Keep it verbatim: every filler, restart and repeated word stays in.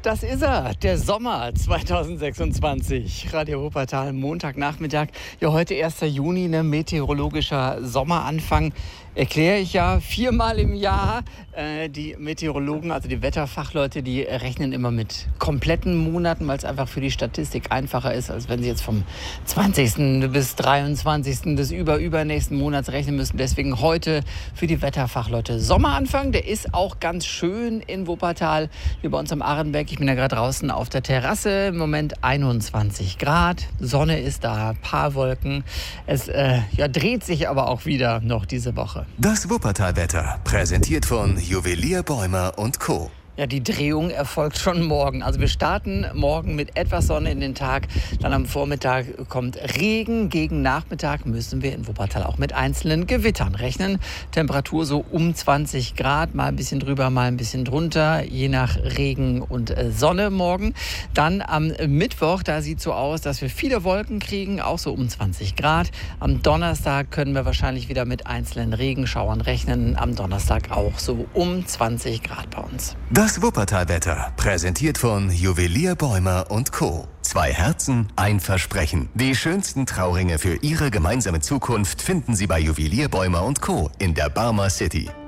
Das ist er, der Sommer zweitausendsechsundzwanzig. Radio Wuppertal, Montagnachmittag. Ja, heute erster Juni, ne, meteorologischer Sommeranfang. Erkläre ich ja viermal im Jahr. Äh, die Meteorologen, also die Wetterfachleute, die rechnen immer mit kompletten Monaten, weil es einfach für die Statistik einfacher ist, als wenn sie jetzt vom zwanzigsten bis dreiundzwanzigsten des über-übernächsten Monats rechnen müssen. Deswegen heute für die Wetterfachleute Sommeranfang. Der ist auch ganz schön in Wuppertal, hier bei uns am Arenberg. Ich bin ja gerade draußen auf der Terrasse. Im Moment einundzwanzig Grad. Sonne ist da, paar Wolken. Es äh, ja, dreht sich aber auch wieder noch diese Woche. Das Wuppertal-Wetter, präsentiert von Juwelier Bäumer und Co. Ja, die Drehung erfolgt schon morgen. Also wir starten morgen mit etwas Sonne in den Tag. Dann am Vormittag kommt Regen. Gegen Nachmittag müssen wir in Wuppertal auch mit einzelnen Gewittern rechnen. Temperatur so um zwanzig Grad, mal ein bisschen drüber, mal ein bisschen drunter, je nach Regen und Sonne morgen. Dann am Mittwoch, da sieht es so aus, dass wir viele Wolken kriegen, auch so um zwanzig Grad. Am Donnerstag können wir wahrscheinlich wieder mit einzelnen Regenschauern rechnen. Am Donnerstag auch so um zwanzig Grad bei uns. Das Wuppertal-Wetter, präsentiert von Juwelier Bäumer und Co. Zwei Herzen, ein Versprechen. Die schönsten Trauringe für Ihre gemeinsame Zukunft finden Sie bei Juwelier Bäumer und Co. in der Barmer City.